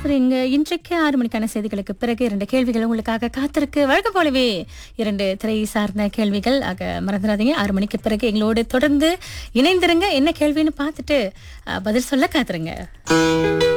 இருக்கிறீங்க. இன்றைக்கு 6 மணிக்கான செய்திகளுக்கு பிறகு 2 கேள்விகள் உங்களுக்காக காத்திருக்கு. வழக்கம் போலவே 2 திரை சார்ந்த கேள்விகள். ஆக மறந்துடாதீங்க, 6 மணிக்கு பிறகு எங்களோடு தொடர்ந்து இணைந்திருங்க. என்ன கேள்வின்னு பார்த்துட்டு பதில் சொல்ல காத்துருங்க.